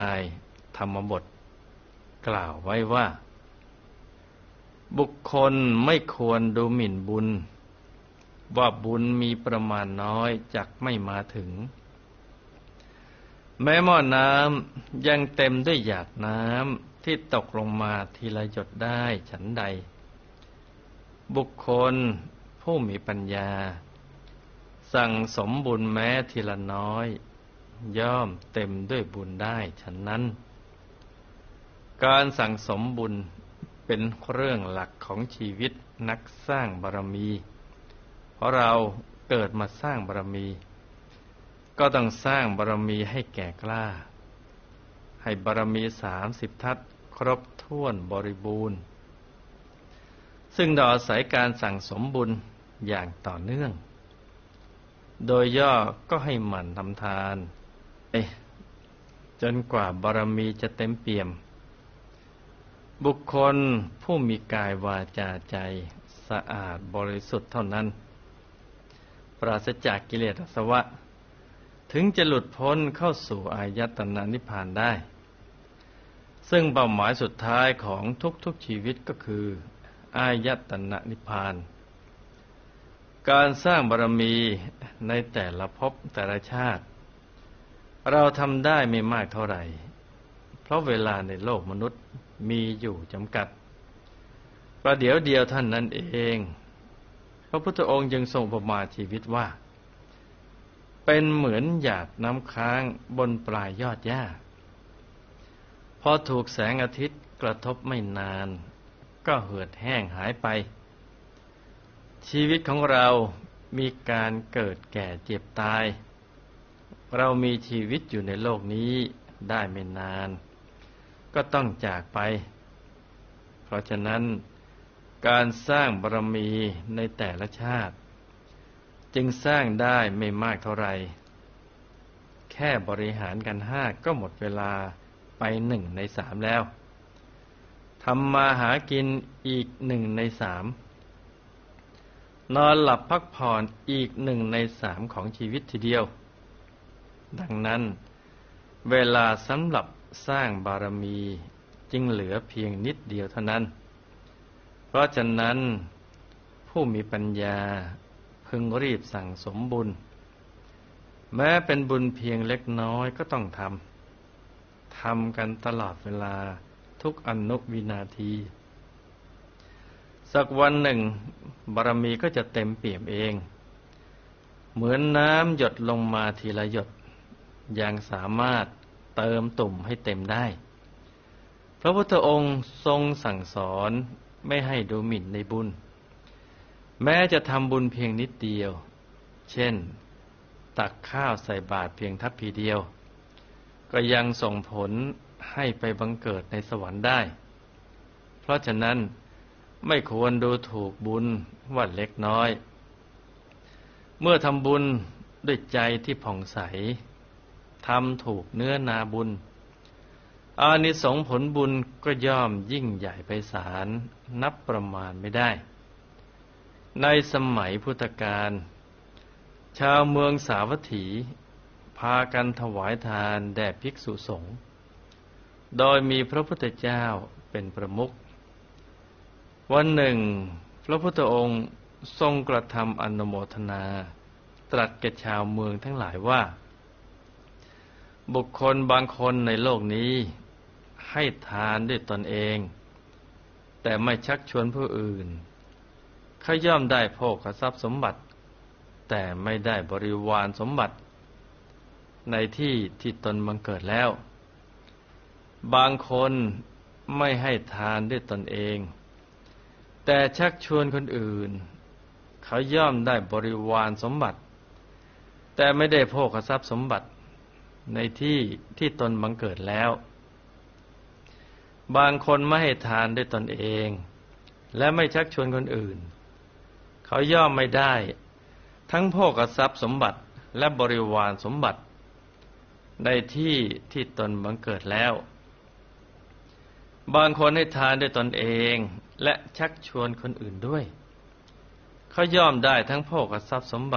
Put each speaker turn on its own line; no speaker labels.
ในธรรมบทกล่าวไว้ว่าบุคคลไม่ควรดูหมิ่นบุญว่าบุญมีประมาณน้อยจักไม่มาถึงแม้หม้อน้ำยังเต็มด้วยหยาดน้ำที่ตกลงมาทีละหยดได้ฉันใดบุคคลผู้มีปัญญาสั่งสมบุญแม้ทีละน้อยย่อมเต็มด้วยบุญได้ฉะนั้นการสั่งสมบุญเป็นเรื่องหลักของชีวิตนักสร้างบารมีเพราะเราเกิดมาสร้างบารมีก็ต้องสร้างบารมีให้แก่กล้าให้บารมี30 ทัศน์ครบถ้วนบริบูรณ์ซึ่งโดยอาศัยการสั่งสมบุญอย่างต่อเนื่องโดยย่อก็ให้หมั่นทำทานจนกว่าบารมีจะเต็มเปี่ยมบุคคลผู้มีกายวาจาใจสะอาดบริสุทธิ์เท่านั้นปราศจากกิเลสอาสวะถึงจะหลุดพ้นเข้าสู่อายตนะนิพพานได้ซึ่งเป้าหมายสุดท้ายของทุกชีวิตก็คืออายตนะนิพพานการสร้างบารมีในแต่ละภพแต่ละชาติเราทำได้ไม่มากเท่าไหร่เพราะเวลาในโลกมนุษย์มีอยู่จำกัดประเดี๋ยวเดียวท่านนั้นเองพระพุทธองค์จึงทรงอุปมาชีวิตว่าเป็นเหมือนหยาดน้ำค้างบนปลายยอดหญ้าพอถูกแสงอาทิตย์กระทบไม่นานก็เหือดแห้งหายไปชีวิตของเรามีการเกิดแก่เจ็บตายเรามีชีวิตอยู่ในโลกนี้ได้ไม่นานก็ต้องจากไปเพราะฉะนั้นการสร้างบารมีในแต่ละชาติจึงสร้างได้ไม่มากเท่าไหร่แค่บริหารกัน5ก็หมดเวลาไป1/3แล้วทำมาหากินอีก1/3นอนหลับพักผ่อนอีก1/3ของชีวิตทีเดียวดังนั้นเวลาสำหรับสร้างบารมีจึงเหลือเพียงนิดเดียวเท่านั้นเพราะฉะนั้นผู้มีปัญญาพึงรีบสั่งสมบุญแม้เป็นบุญเพียงเล็กน้อยก็ต้องทำกันตลอดเวลาทุกอนุวินาทีสักวันหนึ่งบารมีก็จะเต็มเปี่ยมเองเหมือนน้ำหยดลงมาทีละหยดยังสามารถเติมตุ่มให้เต็มได้พระพุทธองค์ทรงสั่งสอนไม่ให้ดูหมิ่นในบุญแม้จะทำบุญเพียงนิดเดียวเช่นตักข้าวใส่บาตรเพียงทัพพีเดียวก็ยังส่งผลให้ไปบังเกิดในสวรรค์ได้เพราะฉะนั้นไม่ควรดูถูกบุญว่าเล็กน้อยเมื่อทำบุญด้วยใจที่ผ่องใสทำถูกเนื้อนาบุญอานิสงส์ผลบุญก็ย่อมยิ่งใหญ่ไพศาลนับประมาณไม่ได้ในสมัยพุทธกาลชาวเมืองสาวัตถีพากันถวายทานแด่ภิกษุสงฆ์โดยมีพระพุทธเจ้าเป็นประมุขวันหนึ่งพระพุทธองค์ทรงกระทำอนุโมทนาตรัสแก่ชาวเมืองทั้งหลายว่าบุคคลบางคนในโลกนี้ให้ทานด้วยตนเองแต่ไม่ชักชวนผู้อื่นเขาย่อมได้โภคทรัพย์สมบัติแต่ไม่ได้บริวารสมบัติในที่ที่ตนบังเกิดแล้วบางคนไม่ให้ทานด้วยตนเองแต่ชักชวนคนอื่นเขาย่อมได้บริวารสมบัติแต่ไม่ได้โภคทรัพย์สมบัติในที่ที่ตนบังเกิดแล้วบางคนไม่ให้ทานด้วยตนเองและไม่ชักชวนคนอื่นเขาย่อมไม่ได้ทั้งโภคทรัพย์สมบัติและบริวารสมบัติในที่ที่ตนบังเกิดแล้วบางคนให้ทานด้วยตนเองและชักชวนคนอื่นด้วยเขาย่อมได้ทั้งโภคทรัพย์สมบัติ